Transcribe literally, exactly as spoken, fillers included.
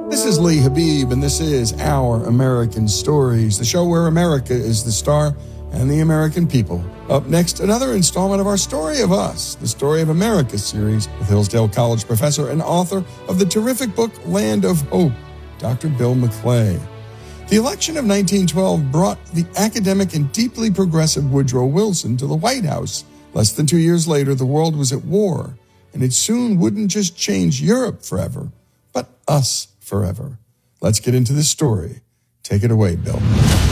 This is Lee Habib, and this is Our American Stories, the show where America is the star and the American people. Up next, another installment of our Story of Us, the Story of America series with Hillsdale College professor and author of the terrific book Land of Hope, Doctor Bill McClay. The election of nineteen twelve brought the academic and deeply progressive Woodrow Wilson to the White House. Less than two years later, the world was at war, and it soon wouldn't just change Europe forever, but us forever. Let's get into this story. Take it away, Bill.